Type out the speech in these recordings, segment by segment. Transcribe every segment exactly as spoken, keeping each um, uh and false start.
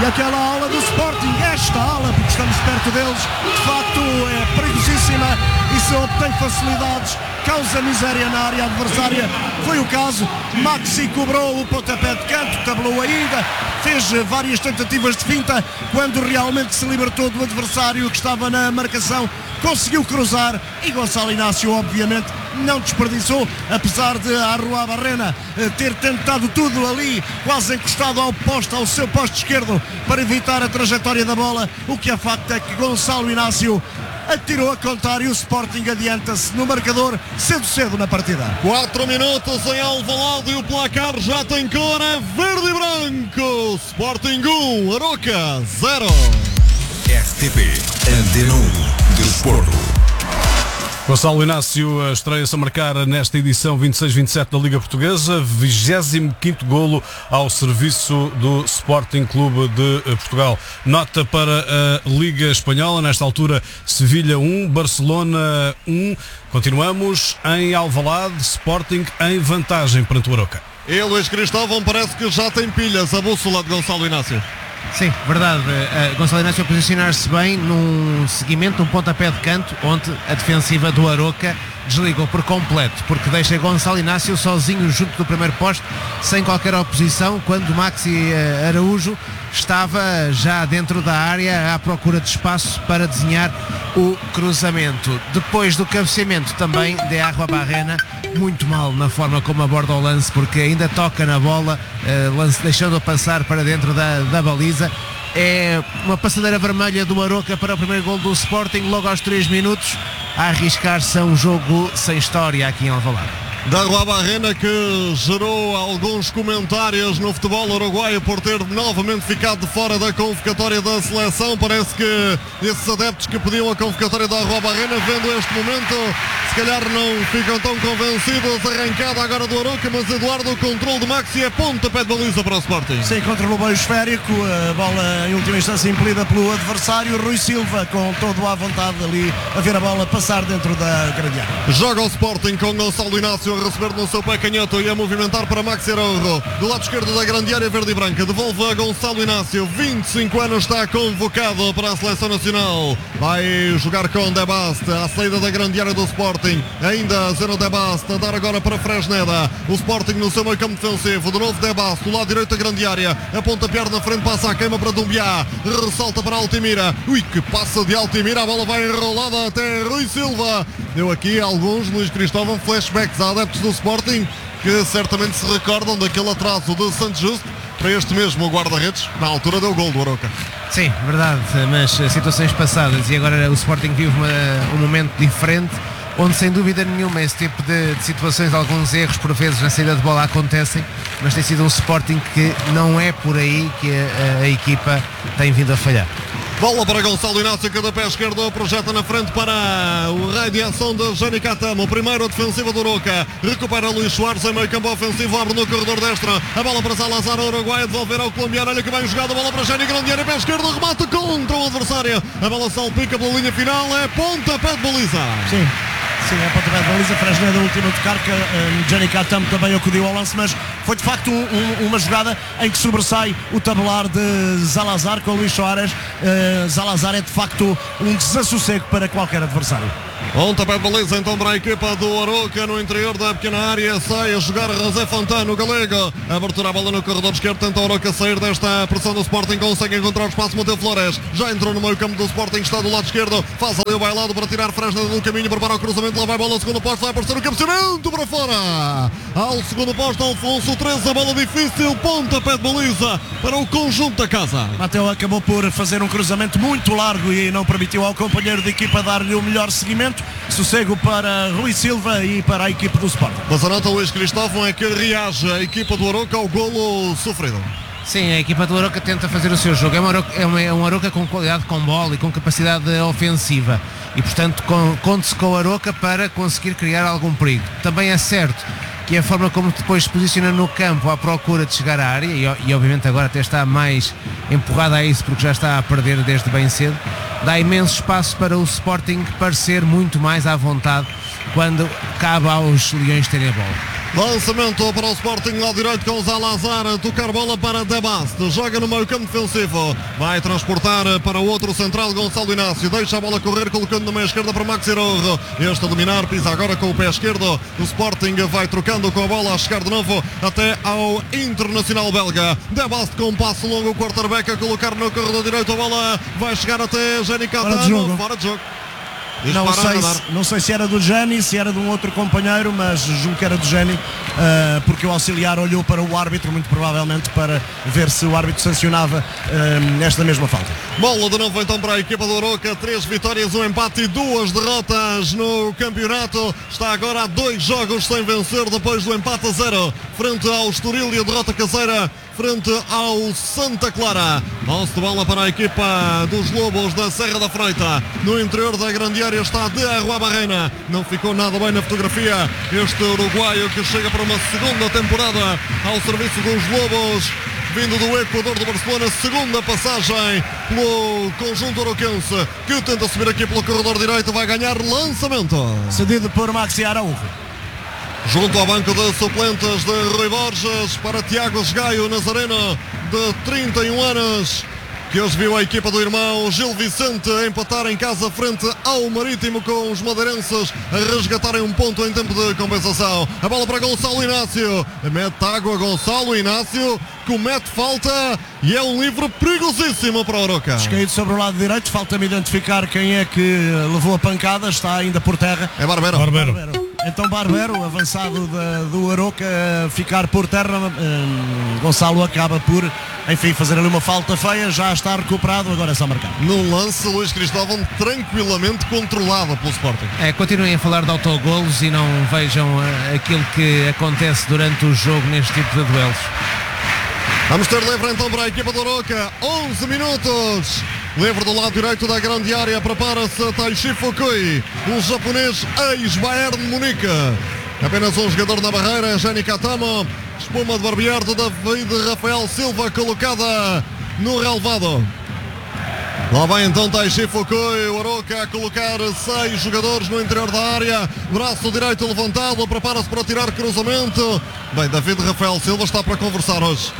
daquela ala do Sporting. Esta ala, porque estamos perto deles, de facto é perigosíssima e se obtém facilidades, causa miséria na área adversária. Foi o caso. Maxi cobrou o pontapé de canto, tabelou ainda, fez várias tentativas de finta, quando realmente se libertou do adversário que estava na marcação, conseguiu cruzar e Gonçalo Inácio obviamente não desperdiçou, apesar de Arruabarrena ter tentado tudo ali, quase encostado ao poste, ao seu poste esquerdo, para evitar a trajetória da bola. O que é facto é que Gonçalo Inácio atirou a contar e o Sporting adianta-se no marcador cedo cedo na partida. quatro minutos em Alvalade e o placar já tem cor, é verde e branco. Sporting um, Aroca zero. R T P Antena um Desporto. Gonçalo Inácio estreia-se a marcar nesta edição vinte e seis vinte e sete da Liga Portuguesa, vigésimo quinto golo ao serviço do Sporting Clube de Portugal. Nota para a Liga Espanhola, nesta altura Sevilha um, Barcelona um. Continuamos em Alvalade, Sporting em vantagem perante o Aroca. E Luís Cristóvão parece que já tem pilhas, a bússola de Gonçalo Inácio. Sim, verdade. Uh, Gonçalo Inácio a posicionar-se bem num seguimento, num pontapé de canto, onde a defensiva do Aroca desligou por completo, porque deixa Gonçalo Inácio sozinho junto do primeiro poste, sem qualquer oposição, quando Maxi uh, Araújo estava já dentro da área à procura de espaço para desenhar o cruzamento. Depois do cabeceamento também de Arruabarrena, muito mal na forma como aborda o lance, porque ainda toca na bola, uh, lance, deixando-a passar para dentro da, da baliza. É uma passadeira vermelha do Aroca para o primeiro gol do Sporting, logo aos três minutos, a arriscar-se a um jogo sem história aqui em Alvalade. Da Arruabarrena, que gerou alguns comentários no futebol uruguaio por ter novamente ficado de fora da convocatória da seleção. Parece que esses adeptos que pediam a convocatória da Arruabarrena, vendo este momento, se calhar não ficam tão convencidos. Arrancada agora do Aroca, mas Eduardo, o controle de Maxi, é pontapé de baliza para o Sporting. Sim, controlou bem o esférico, a bola em última instância impelida pelo adversário. Rui Silva com todo à vontade ali a ver a bola passar dentro da grande área. Joga o Sporting com Gonçalo Inácio a receber no seu pé canhoto e a movimentar para Maxi Araújo do lado esquerdo da grande área verde e branca. Devolve a Gonçalo Inácio, vinte e cinco anos, está convocado para a seleção nacional. Vai jogar com De Bast à saída da grande área do Sporting. Ainda Zeno De Bast a dar agora para Fresneda. O Sporting no seu meio campo defensivo. De novo De Bast do lado direito da grande área. Aponta a perna na frente, passa a queima para Dumbiá. Ressalta para Altimira. Ui, que passa de Altimira. A bola vai enrolada até Rui Silva. Deu aqui alguns, Luís Cristóvão, flashbacks a adeptos do Sporting que certamente se recordam daquele atraso de Santos Justo para este mesmo guarda-redes na altura do gol do Aroca. Sim, verdade, mas situações passadas e agora o Sporting vive uma, um momento diferente, onde sem dúvida nenhuma esse tipo de, de situações, alguns erros por vezes na saída de bola acontecem, mas tem sido um Sporting que não é por aí que a, a equipa tem vindo a falhar. Bola para Gonçalo Inácio, que da pé esquerdo projeta na frente para o raio de ação de Jani Catamo. O primeiro a defensiva do Aroca. Recupera Luís Soares em meio campo ofensivo. Abre no corredor destro. A bola para Salazar, Uruguai. A devolver ao colombiano. Olha que bem jogado. A bola para Jani, grande área, pé esquerdo. Remate contra o adversário. A bola salpica pela linha final. É pontapé de baliza. Sim. Sim, é pontapé de baliza. Fresneda, último a tocar, que um, Jani Catamo também acudiu ao lance, mas foi de facto um, um, uma jogada em que sobressai o tabelar de Salazar com Luís Soares. Uh, Salazar é de facto um desassossego para qualquer adversário. Pontapé de baliza então para a equipa do Aroca no interior da pequena área. Sai a jogar José Fontano, o galego. Abertura a bola no corredor esquerdo. Tenta o Aroca sair desta pressão do Sporting. Consegue encontrar o espaço. Mateu Flores já entrou no meio campo do Sporting. Está do lado esquerdo. Faz ali o bailado para tirar Fresneda no caminho. Prepara o cruzamento. Lá vai a bola. Segundo posto. Vai aparecer o cabeceamento para fora. Ao segundo posto. Alfonso treze. A bola difícil. Pontapé de baliza para o conjunto da casa. Mateu acabou por fazer um cruzamento muito largo e não permitiu ao companheiro de equipa dar-lhe o melhor seguimento. Sossego para Rui Silva e para a equipe do Sporting. Mas a nota, Luís Cristóvão, é que reage a equipa do Aroca ao golo sofrido. Sim, a equipa do Aroca tenta fazer o seu jogo. É, uma Aroca, é, uma, é um Aroca com qualidade com bola e com capacidade ofensiva. E, portanto, com, conte-se com o Aroca para conseguir criar algum perigo. Também é certo que a forma como depois se posiciona no campo à procura de chegar à área, e, e obviamente agora até está mais empurrada a isso porque já está a perder desde bem cedo, dá imenso espaço para o Sporting parecer muito mais à vontade quando cabe aos leões terem a bola. Lançamento para o Sporting, lado direito com Zalazar, tocar bola para Debast, joga no meio campo defensivo, vai transportar para o outro central Gonçalo Inácio, deixa a bola correr colocando na meia esquerda para Maxi Rojo, este a dominar, pisa agora com o pé esquerdo, o Sporting vai trocando com a bola a chegar de novo até ao Internacional belga. Debast com um passo longo, o quarterback a colocar no corredor direito, a bola vai chegar até Jani Catano, fora de jogo. Não sei, se, não sei se era do Jani, se era de um outro companheiro, mas julgo que era do Jani, uh, porque o auxiliar olhou para o árbitro, muito provavelmente para ver se o árbitro sancionava uh, esta mesma falta. Bola de novo então para a equipa do Arouca, três vitórias, um empate e duas derrotas no campeonato. Está agora a dois jogos sem vencer depois do empate a zero frente ao Estoril e a derrota caseira frente ao Santa Clara. Lance de bola para a equipa dos Lobos da Serra da Freita. No interior da grande área está de Arruabarrena. Não ficou nada bem na fotografia este uruguaio que chega para uma segunda temporada ao serviço dos Lobos, vindo do Equador do Barcelona, segunda passagem pelo conjunto arauquense, que tenta subir aqui pelo corredor direito, vai ganhar lançamento. Cedido por Maxi Araújo. Junto ao banco de suplentes de Rui Borges para Tiago Gaio Nazareno, de trinta e um anos, que hoje viu a equipa do irmão Gil Vicente empatar em casa frente ao Marítimo, com os madeirenses a resgatarem um ponto em tempo de compensação. A bola para Gonçalo Inácio, mete água Gonçalo Inácio, comete falta e é um livre perigosíssimo para o Arouca. Descaído sobre o lado direito, falta-me identificar quem é que levou a pancada, está ainda por terra. É Barbero. Barbero. Barbero. Então Barbero, avançado da, do Arouca, a ficar por terra. um, Gonçalo acaba por, enfim, fazer ali uma falta feia, já está recuperado, agora é só marcar. Num lance, Luís Cristóvão tranquilamente controlado pelo Sporting. É, continuem a falar de autogolos e não vejam uh, aquilo que acontece durante o jogo neste tipo de duelos. Vamos ter livre então para a equipa do Arouca, onze minutos. Livre do lado direito da grande área, prepara-se Taishi Fukui, um japonês ex-Bayern de Munique. Apenas um jogador na barreira, Jani Catamo, espuma de barbear do David Rafael Silva, colocada no relvado. Lá vai então Taishi Fukui, o Arouca a colocar seis jogadores no interior da área, braço direito levantado, prepara-se para tirar cruzamento. Bem, David Rafael Silva está para conversar hoje.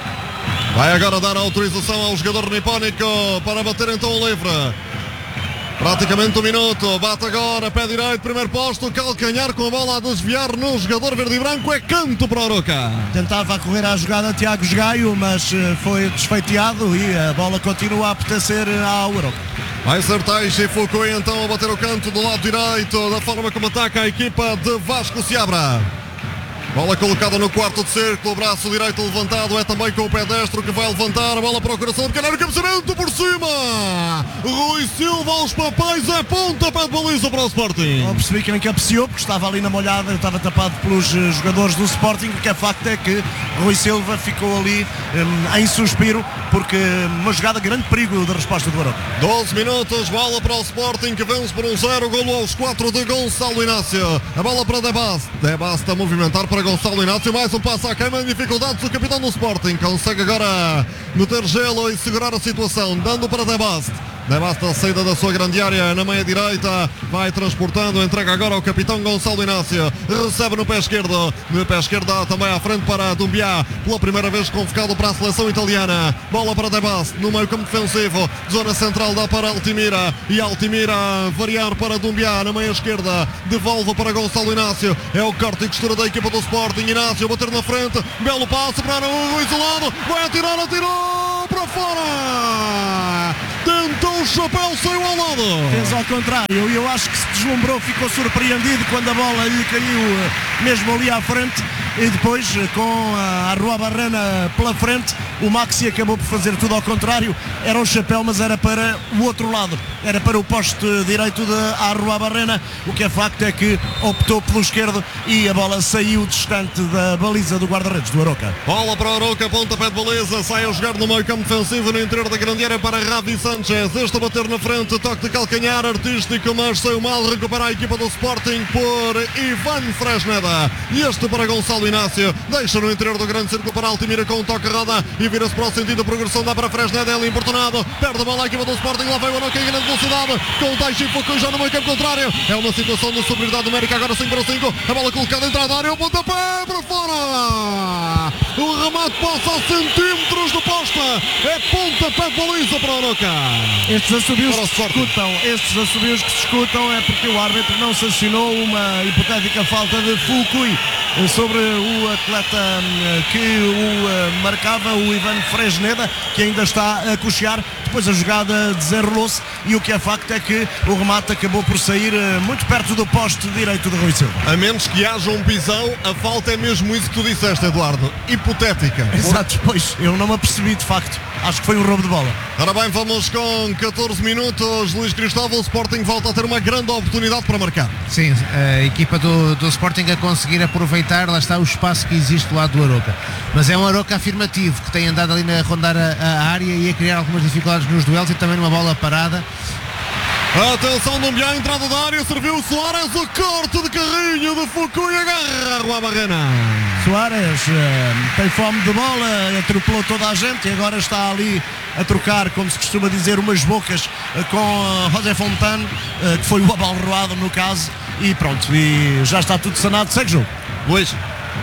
Vai agora dar autorização ao jogador nipónico para bater então o livre. Praticamente um minuto, bate agora, pé direito, primeiro posto, calcanhar com a bola a desviar no jogador verde e branco, é canto para o Arouca. Tentava correr à jogada Tiago Gaio, mas foi desfeiteado e a bola continua a pertencer ao Arouca. Vai ser Taishi Fukui então a bater o canto do lado direito, da forma como ataca a equipa de Vasco Seabra. Bola colocada no quarto de círculo, braço direito levantado, é também com o pé destro que vai levantar a bola para o coração do Canário, cabeceamento por cima. Rui Silva aos papéis, é pontapé de baliza para o Sporting. Não percebi quem cabeceou, porque estava ali na molhada, estava tapado pelos jogadores do Sporting. O que é facto é que Rui Silva ficou ali um, em suspiro, porque uma jogada de grande perigo da resposta do Arouca. doze minutos, bola para o Sporting que vence por um zero, golo aos quatro de Gonçalo Inácio. A bola para Debast, Debast a movimentar para Gonçalo Inácio, mais um passo à queima em dificuldades, o capitão do Sporting consegue agora meter gelo e segurar a situação, dando para Debast. Debast a saída da sua grande área na meia direita, vai transportando, entrega agora ao capitão Gonçalo Inácio, recebe no pé esquerdo, no pé esquerdo também à frente para Doumbia, pela primeira vez convocado para a seleção italiana. Bola para Debast, no meio campo defensivo, zona central dá para Altimira, e Altimira variar para Doumbia na meia esquerda, devolve para Gonçalo Inácio, é o corte e costura da equipa do Sporting. Inácio a bater na frente, belo passo para o isolado, vai atirar, atirou para fora, tentou o chapéu, saiu ao lado. Fez ao contrário, e eu acho que se deslumbrou, ficou surpreendido quando a bola lhe caiu mesmo ali à frente, e depois com a Arruabarrena pela frente, o Maxi acabou por fazer tudo ao contrário. Era o chapéu, mas era para o outro lado, era para o poste direito de Arruabarrena. O que é facto é que optou pelo esquerdo e a bola saiu distante da baliza do guarda-redes do Arouca. Bola para o Arouca, pontapé de baliza, sai a jogar no meio campo defensivo, no interior da grande área para Ravi Sanchez, este a bater na frente, toque de calcanhar artístico, mas saiu mal, recupera a equipa do Sporting por Ivan Fresneda. Fresneda. E este para Gonçalo Inácio. Deixa no interior do grande círculo para Altimira com um toque roda e vira-se para o sentido da progressão. Dá para Fresneda, ele importunado. Perde a bola aqui do Sporting. Lá vai o Aroca em grande velocidade com o Taishi Foucault já no meio campo contrário. É uma situação de superioridade numérica. Agora cinco para cinco. A bola colocada entrada da área. O pontapé para fora. O remate passa a centímetros do posta. É pontapé de baliza para o Aroca. Estes assobios Para o que se Sporting. escutam, estes assobios que se escutam é porque o árbitro não sancionou uma hipotética falta de Foucault sobre o atleta hum, que o uh, marcava, o Ivan Fresneda, que ainda está a cochear. Depois a jogada desenrolou-se e o que é facto é que o remate acabou por sair uh, muito perto do poste direito de Rui Silva. A menos que haja um pisão, a falta é mesmo isso que tu disseste, Eduardo. Hipotética. Exato, pois eu não me apercebi de facto. Acho que foi um roubo de bola. Ora bem, vamos com catorze minutos. Luís Cristóvão, o Sporting volta a ter uma grande oportunidade para marcar. Sim, a equipa do, do Sporting a conseguir aproveitar, lá está o espaço que existe do lado do Aroca. Mas é um Aroca afirmativo, que tem andado ali a rondar a, a área e a criar algumas dificuldades nos duelos e também numa bola parada. Atenção, Dumbiá, entrada da área, serviu o Soares, o corte de carrinho de Foucault e agarra a Rua Barrena. Soares uh, tem fome de bola, atropelou toda a gente e agora está ali a trocar, como se costuma dizer, umas bocas uh, com uh, José Fontane, uh, que foi o abalroado no caso, e pronto, e já está tudo sanado, segue jogo. Luís.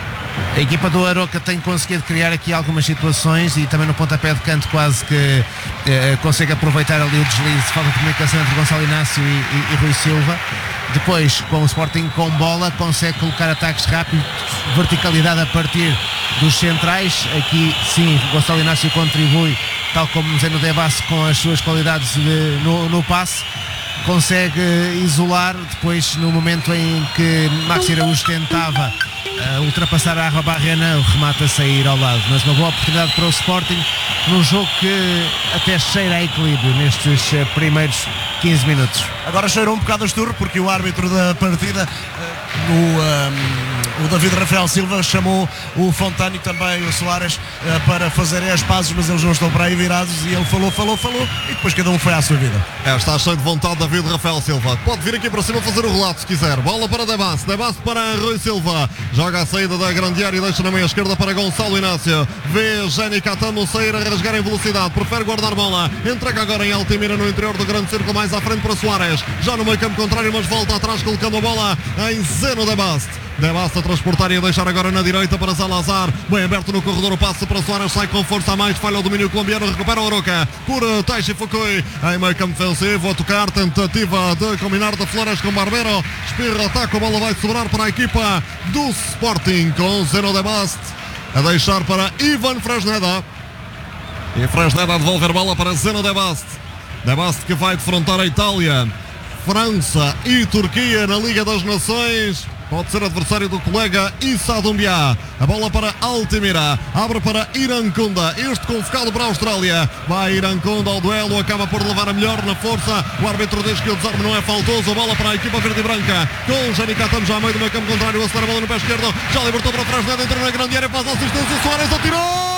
A equipa do Aroca tem conseguido criar aqui algumas situações e também no pontapé de canto quase que eh, consegue aproveitar ali o deslize, falta de comunicação entre Gonçalo Inácio e, e, e Rui Silva. Depois, com o Sporting com bola, consegue colocar ataques rápidos, verticalidade a partir dos centrais. Aqui sim, Gonçalo Inácio contribui, tal como dizendo o Debasse, com as suas qualidades de, no, no passe. Consegue isolar, depois no momento em que Maxi Araújo tentava uh, ultrapassar a Arra Barrena, o remate a sair ao lado, mas uma boa oportunidade para o Sporting num jogo que até cheira a equilíbrio nestes uh, primeiros quinze minutos. Agora cheirou um bocado a esturro porque o árbitro da partida, uh, o, um, o David Rafael Silva, chamou o Fontane e também o Soares uh, para fazerem as pazes, mas eles não estão para aí virados e ele falou, falou, falou e depois cada um foi à sua vida. É, está cheio de vontade David Rafael Silva. Pode vir aqui para cima fazer o relato se quiser. Bola para Debasse, Debasse para Rui Silva. Joga a saída da grande área e deixa na meia esquerda para Gonçalo Inácio. Vê Jenny Catamo sair a rasgar em velocidade. Prefere guardar bola. Entrega agora em Altimira no interior do grande círculo, mais à frente para Soares. Já no meio campo contrário, mas volta atrás colocando a bola em Zeno Debaste. Debaste a transportar e a deixar agora na direita para Salazar. Bem aberto no corredor, o passe para Soares, sai com força a mais, falha o domínio colombiano, recupera o Aroca por Taishi Foucault. Em meio campo defensivo, a tocar, tentativa de combinar de Flores com Barbero. Espirra, ataca, a bola vai sobrar para a equipa do Sporting com Zeno Debaste a deixar para Ivan Fresneda. E Fresneda a devolver bola para Zeno Debaste. Debaste que vai defrontar a Itália, França e Turquia na Liga das Nações. Pode ser adversário do colega Issa Dumbiá. A bola para Altimira. Abre para Irankunda. Este convocado para a Austrália. Vai Irankunda ao duelo. Acaba por levar a melhor na força. O árbitro diz que o desarme não é faltoso. A bola para a equipa verde e branca. Com Jenny Catamo já a meio do meio campo contrário. Acelera a bola no pé esquerdo. Já libertou para Fresneda. Entrou na grande área. Faz a assistência. Soares atirou.